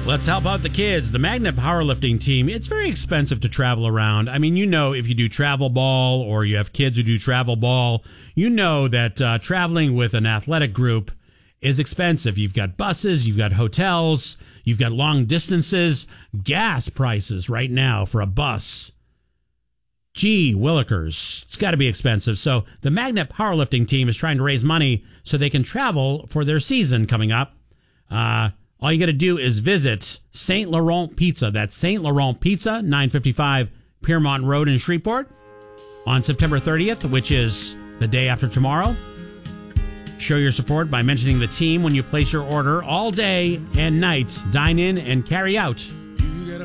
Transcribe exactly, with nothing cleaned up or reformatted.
Let's help out the kids. The Magnet Powerlifting Team, it's very expensive to travel around. I mean, you know, if you do travel ball or you have kids who do travel ball, you know that uh, traveling with an athletic group is expensive. You've got buses, you've got hotels, you've got long distances, gas prices right now for a bus. Gee, Willikers, it's got to be expensive. So the Magnet Powerlifting Team is trying to raise money so they can travel for their season coming up. Uh, all you got to do is visit Saint Laurent Pizza. That's Saint Laurent Pizza, nine fifty-five Piermont Road in Shreveport on September thirtieth, which is the day after tomorrow. Show your support by mentioning the team when you place your order all day and night. Dine in and carry out